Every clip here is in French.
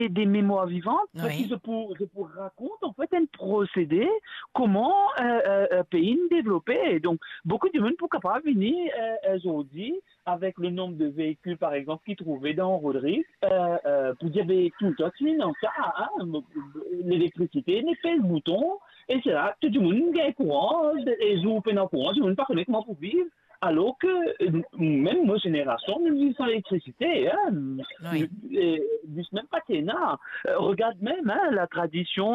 des mémoires vivantes, parce que Oui. je pour raconte en fait un procédé, comment pays développé. Et donc, beaucoup de monde pour capable venir aujourd'hui avec le nombre de véhicules, par exemple, qu'ils trouvaient dans Rodrigue, pour dire, ben, tout ça, non, ça, hein, l'électricité, n'est pas le bouton, et c'est là, tout le monde gagne courant, et joue pendant courant, tout le monde pas connaît comment pour vivre. Alors que même nos générations, nous vivons sans électricité, hein, Oui. même pas Ténat. Regarde même hein, la tradition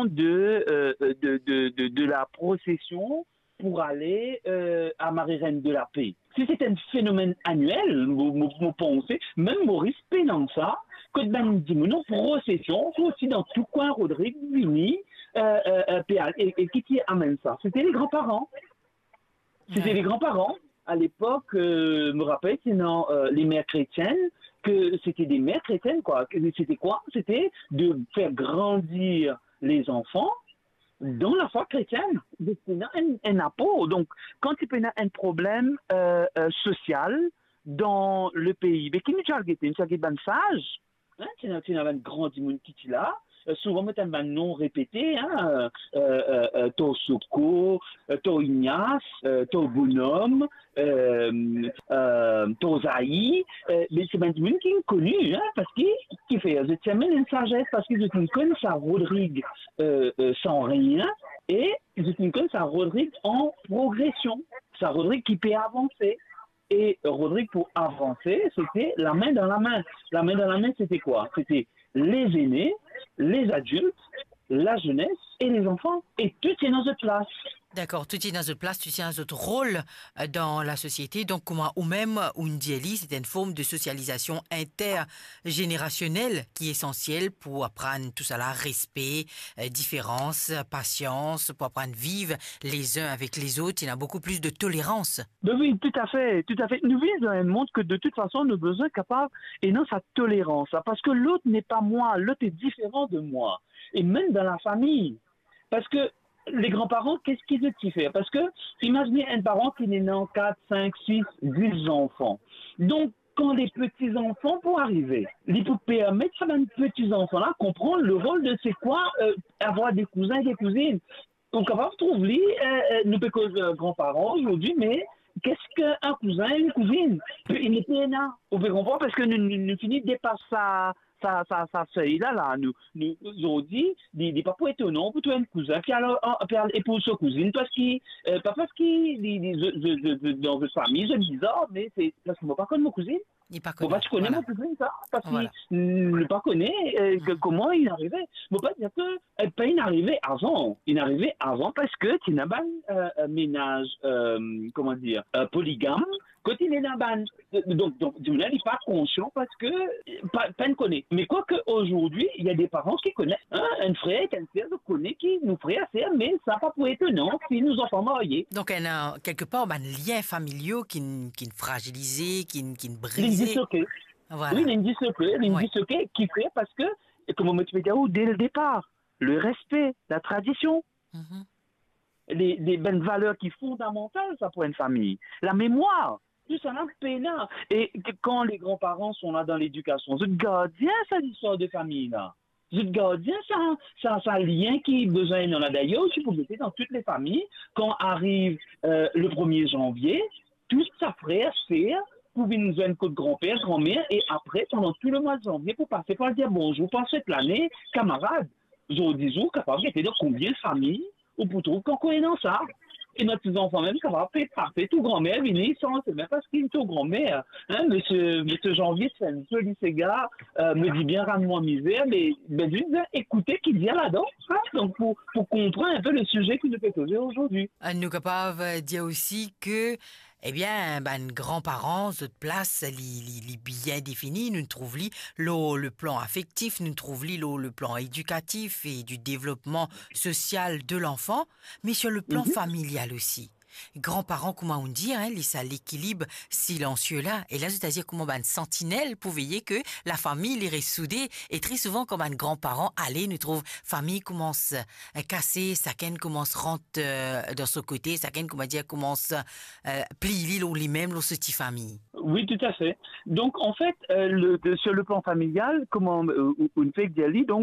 de la procession pour aller à Marie-Reine de la Paix. Si c'est un phénomène annuel, vous pensez, même Maurice Pénança, que dans une procession, aussi dans tout coin, Rodrigue, Vini, et qui amène ça? C'était les grands-parents. C'était les Oui. grands-parents. À l'époque, me rappelle, sinon les mères chrétiennes, que c'était des mères chrétiennes, quoi. C'était quoi? C'était de faire grandir les enfants dans la foi chrétienne. C'est un apport. Donc, quand il y a un problème social dans le pays, mais qui nous a été, nous a sage, hein, tu as un grand monde qui est là. Souvent, tu as un nom répété, hein, Tosoko, Ignace, Bonhomme, Zaï, mais c'est un monde qui est connu, hein, parce qu'il fait, je tiens même une sagesse, parce que je connais ça, Rodrigue, sans rien, et je connais ça, Rodrigue en progression, ça, Rodrigue qui peut avancer. Et Rodrigue, pour avancer, c'était la main dans la main. La main dans la main, c'était quoi? C'était les aînés, les adultes, la jeunesse et les enfants. Et tout est dans cette place. D'accord, tout est dans une place, tu tiens un autre rôle dans la société. Donc, comment, ou même, une dialyse, c'est une forme de socialisation intergénérationnelle qui est essentielle pour apprendre tout ça là, respect, différence, patience, pour apprendre à vivre les uns avec les autres. Il y a beaucoup plus de tolérance. Ben oui, tout à fait, tout à fait. Nous vivons dans un monde que de toute façon, nous avons besoin capable, et non sa tolérance, hein, parce que l'autre n'est pas moi, l'autre est différent de moi. Et même dans la famille. Parce que les grands-parents, qu'est-ce qu'ils veulent faire? Parce que, imaginez un parent qui est né en 4, 5, 6, 10 enfants. Donc, quand les petits-enfants vont arriver, il faut permettre à les petits-enfants-là comprendre le rôle de c'est quoi avoir des cousins et des cousines. Donc, on va retrouver, nous peut cause grands-parents aujourd'hui, mais qu'est-ce qu'un cousin et une cousine? Il n'est pas là. On peut comprendre parce que nous finissons de dépasser ça seuil là, nous aujourd'hui, des papas étonnants pour toi un cousin, puis alors, et pour sa cousine, parce qu'il, pas parce qu'il, dans votre famille, je me dis, oh, mais c'est parce que moi, pas connais mon cousine. Il n'est pas Bon, bah, connu. tu connais mon Voilà. cousin, ça, parce qu'il Voilà. ne pas connaît comment il arrivait. Bon, pas dire que pas il arrivait avant. Il arrivait avant parce que tu n'as pas un ménage, comment dire, polygame. Quand il est dans ban, donc, du il n'est pas conscient parce que pas ne connaît. Mais quoi que aujourd'hui, il y a des parents qui connaissent, hein, un frère, un frère, connaît qui nous ferait faire, mais ça n'a pas pour étonnant si nous enfants mariés. Donc, il y a quelque part ben, liens familiaux qui fragilisés, qui brisés. L'indisloqué. Oui, Voilà. Oui. l'indisloqué qui fait parce que, comme on me dit, dès le départ, le respect, la tradition, Mhm. les bonnes valeurs qui sont fondamentales, ça, pour une famille. La mémoire, tout ça, là, là. Et quand les grands-parents sont là dans l'éducation, c'est gardien, ça, l'histoire de famille, là. C'est gardien, ça, lien qui est besoin. Il y en a d'ailleurs aussi pour mettez dans toutes les familles. Quand arrive le 1er janvier, tous sa frère, sœur, pour venir nous un coup de grand-père, grand-mère, et après, pendant tout le mois de janvier, pour passer par dire bonjour, passer l'année, camarade. Jour 10 jours, capable de dire combien de familles ou pour trouver qu'on connaît dans ça. Et notre petits-enfants même, ça va faire parfait. Tout grand-mère, venez, c'est même parce qu'il est tout grand-mère. Hein, monsieur Janvier, c'est un joli gars, me dit bien, rends-moi misère, mais, juste écoutez qui dit là-dedans. Hein, donc, pour comprendre un peu le sujet que nous peut poser aujourd'hui. Nous capables de dire aussi que, eh bien, ben, grands-parents, de place, les bien définis, nous trouvons le plan affectif, nous trouvons le plan éducatif et du développement social de l'enfant, mais sur le plan Mhm. familial aussi. Grands-parents, comment on dit, hein, ça l'équilibre silencieux là. Et là, c'est-à-dire comment ben, sentinelle pour veiller que la famille les reste soudée. Et très souvent, comme un grand-parent, allez, nous trouve famille commence à casser, chacun commence rentre dans son côté, chacun, comment dire, commence plier l'île ou lui-même, l'eau petite famille. Oui, tout à fait. Donc, en fait, sur le plan familial, comment on fait que d'y aller, donc,